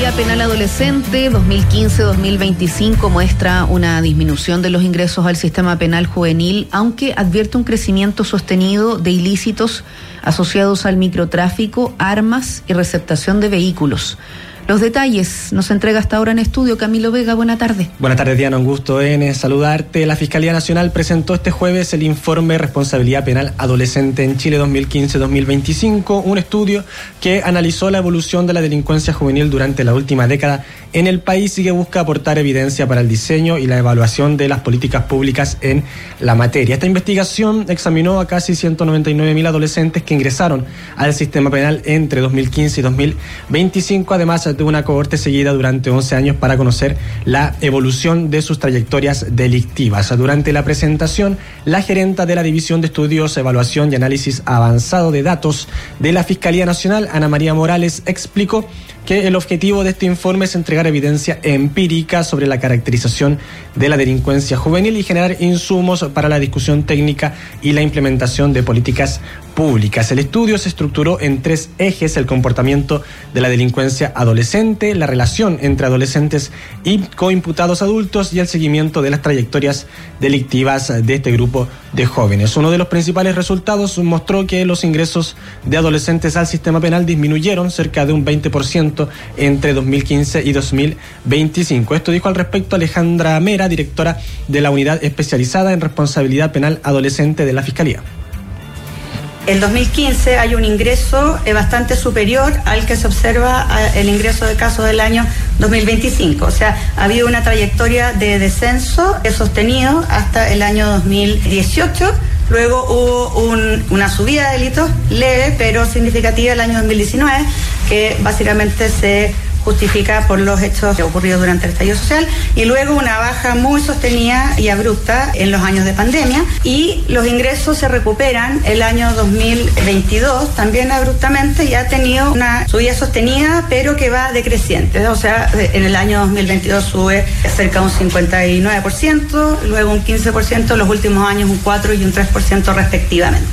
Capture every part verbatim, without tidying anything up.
Fiscalía Penal Adolescente dos mil quince a dos mil veinticinco muestra una disminución de los ingresos al sistema penal juvenil, aunque advierte un crecimiento sostenido de ilícitos asociados al microtráfico, armas y receptación de vehículos. Los detalles nos entrega hasta ahora en estudio Camilo Vega. Buenas tardes. Buenas tardes, Diana. Un gusto en saludarte. La Fiscalía Nacional presentó este jueves el informe Responsabilidad Penal Adolescente en Chile dos mil quince a dos mil veinticinco, un estudio que analizó la evolución de la delincuencia juvenil durante la última década en el país y que busca aportar evidencia para el diseño y la evaluación de las políticas públicas en la materia. Esta investigación examinó a casi ciento noventa y nueve mil adolescentes que ingresaron al sistema penal entre dos mil quince y dos mil veinticinco, además de una cohorte seguida durante once años para conocer la evolución de sus trayectorias delictivas. Durante la presentación, la gerenta de la División de Estudios, Evaluación y Análisis Avanzado de Datos de la Fiscalía Nacional, Ana María Morales, explicó que el objetivo de este informe es entregar evidencia empírica sobre la caracterización de la delincuencia juvenil y generar insumos para la discusión técnica y la implementación de políticas públicas. El estudio se estructuró en tres ejes: el comportamiento de la delincuencia adolescente, la relación entre adolescentes y coimputados adultos y el seguimiento de las trayectorias delictivas de este grupo de jóvenes. Uno de los principales resultados mostró que los ingresos de adolescentes al sistema penal disminuyeron cerca de un veinte por ciento entre dos mil quince y dos mil veinticinco. Esto dijo al respecto Alejandra Mera, directora de la Unidad Especializada en Responsabilidad Penal Adolescente de la Fiscalía. En dos mil quince hay un ingreso eh, bastante superior al que se observa eh, el ingreso de casos del año dos mil veinticinco. O sea, ha habido una trayectoria de descenso eh, sostenido hasta el año dos mil dieciocho. Luego hubo un, una subida de delitos leve pero significativa el año dos mil diecinueve, que básicamente se justifica por los hechos que ocurridos durante el estallido social, y luego una baja muy sostenida y abrupta en los años de pandemia, y los ingresos se recuperan el año dos mil veintidós también abruptamente, y ha tenido una subida sostenida pero que va decreciente. O sea, en el año dos mil veintidós sube cerca de un cincuenta y nueve por ciento, luego un quince por ciento, los últimos años un cuatro por ciento y un tres por ciento respectivamente.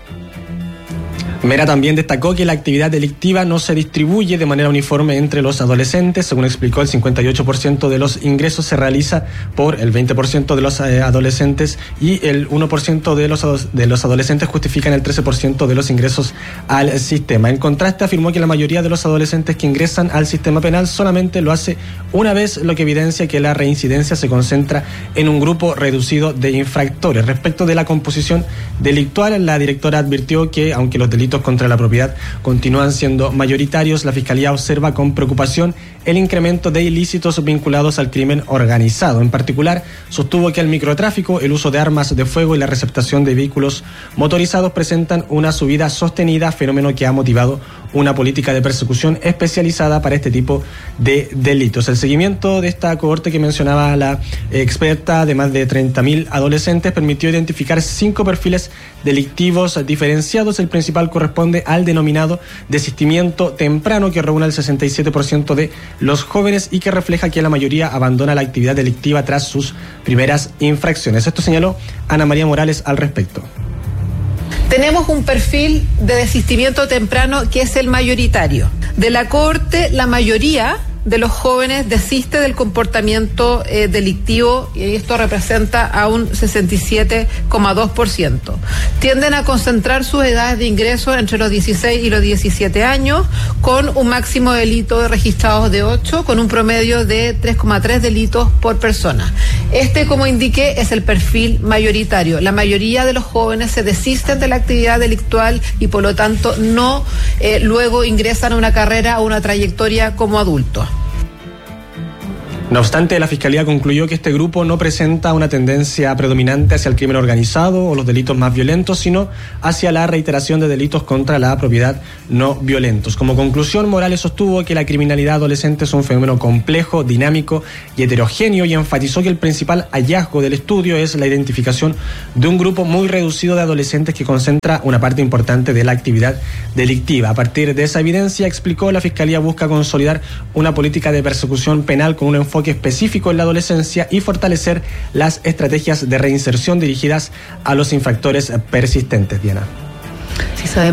Mera también destacó que la actividad delictiva no se distribuye de manera uniforme entre los adolescentes. Según explicó, el cincuenta y ocho por ciento de los ingresos se realiza por el veinte por ciento de los eh, adolescentes y el uno por ciento de los, de los adolescentes justifican el trece por ciento de los ingresos al sistema. En contraste, afirmó que la mayoría de los adolescentes que ingresan al sistema penal solamente lo hace una vez, lo que evidencia que la reincidencia se concentra en un grupo reducido de infractores. Respecto de la composición delictual, la directora advirtió que, aunque los delitos contra la propiedad continúan siendo mayoritarios, la Fiscalía observa con preocupación el incremento de ilícitos vinculados al crimen organizado. En particular, sostuvo que el microtráfico, el uso de armas de fuego y la receptación de vehículos motorizados presentan una subida sostenida, fenómeno que ha motivado una política de persecución especializada para este tipo de delitos. El seguimiento de esta cohorte que mencionaba la experta de más de treinta mil adolescentes permitió identificar cinco perfiles delictivos diferenciados. El principal corresponde al denominado desistimiento temprano, que reúne el sesenta y siete por ciento de los jóvenes y que refleja que la mayoría abandona la actividad delictiva tras sus primeras infracciones. Esto señaló Ana María Morales al respecto. Tenemos un perfil de desistimiento temprano que es el mayoritario. De la cohorte, la mayoría de los jóvenes desiste del comportamiento eh, delictivo, y esto representa a un sesenta y siete coma dos por ciento. Tienden a concentrar sus edades de ingreso entre los dieciséis y los diecisiete años, con un máximo de delitos registrados de ocho, con un promedio de tres coma tres delitos por persona. Este, como indiqué, es el perfil mayoritario. La mayoría de los jóvenes se desisten de la actividad delictual y por lo tanto no eh, luego ingresan a una carrera o una trayectoria como adultos. No obstante, la Fiscalía concluyó que este grupo no presenta una tendencia predominante hacia el crimen organizado o los delitos más violentos, sino hacia la reiteración de delitos contra la propiedad no violentos. Como conclusión, Morales sostuvo que la criminalidad adolescente es un fenómeno complejo, dinámico y heterogéneo, y enfatizó que el principal hallazgo del estudio es la identificación de un grupo muy reducido de adolescentes que concentra una parte importante de la actividad delictiva. A partir de esa evidencia, explicó, la Fiscalía busca consolidar una política de persecución penal con un enfoque específico en la adolescencia y fortalecer las estrategias de reinserción dirigidas a los infractores persistentes. Diana. Sí, sabemos.